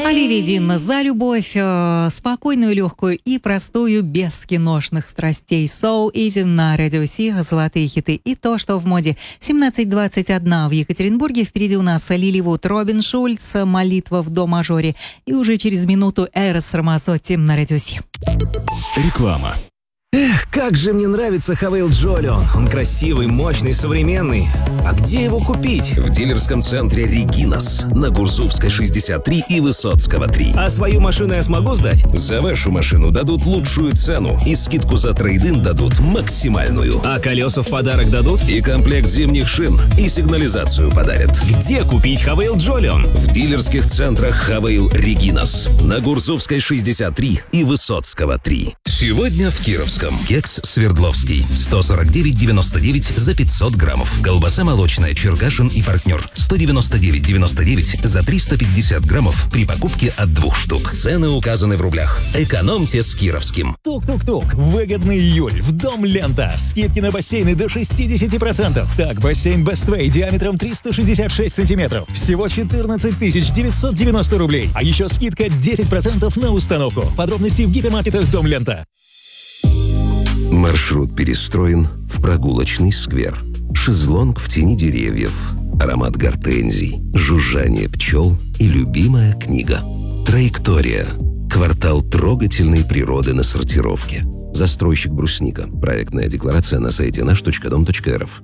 Оливия Дин за любовь, спокойную, легкую и простую, без киношных страстей. So Easy на Радио Си, золотые хиты и то, что в моде. 17:21 в Екатеринбурге. Впереди у нас Лиливуд, Робин Шульц, «Молитва в до мажоре». И уже через минуту Эрос Рамазотти на Радио Си. Реклама. Эх, как же мне нравится Хавейл Джолион. Он красивый, мощный, современный. А где его купить? В дилерском центре «Регинас» на Гурзувской 63 и Высоцкого 3. А свою машину я смогу сдать? За вашу машину дадут лучшую цену и скидку за трейд-ин дадут максимальную. А колеса в подарок дадут? И комплект зимних шин, и сигнализацию подарят. Где купить Хавейл Джолион? В дилерских центрах «Хавейл Регинас» на Гурзувской 63 и Высоцкого 3. Сегодня в Кировском. Кекс Свердловский. 149,99 за 500 граммов. Колбаса молочная Черкашин и партнер. 199,99 за 350 граммов при покупке от 2 штук. Цены указаны в рублях. Экономьте с Кировским. Тук-тук-тук. Выгодный июль. В Дом Лента. Скидки на бассейны до 60%. Так, бассейн Бествей диаметром 366 сантиметров. Всего 14 990 рублей. А еще скидка 10% на установку. Подробности в гипермаркетах Дом Лента. Маршрут перестроен в прогулочный сквер. Шезлонг в тени деревьев. Аромат гортензий, жужжание пчел и любимая книга. Траектория. Квартал трогательной природы на сортировке. Застройщик «Брусника». Проектная декларация на сайте наш.дом.рф.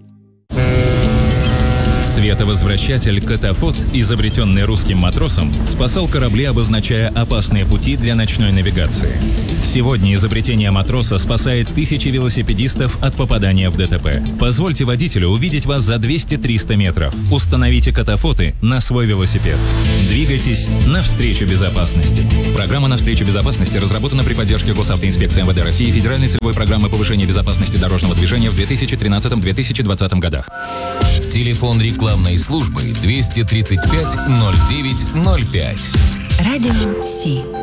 Световозвращатель «Катафот», изобретенный русским матросом, спасал корабли, обозначая опасные пути для ночной навигации. Сегодня изобретение матроса спасает тысячи велосипедистов от попадания в ДТП. Позвольте водителю увидеть вас за 200-300 метров. Установите «Катафоты» на свой велосипед. Двигайтесь навстречу безопасности. Программа «Навстречу безопасности» разработана при поддержке Госавтоинспекции МВД России и Федеральной целевой программы повышения безопасности дорожного движения в 2013-2020 годах. Телефон рекламной службы 235 09 05. Радио Си.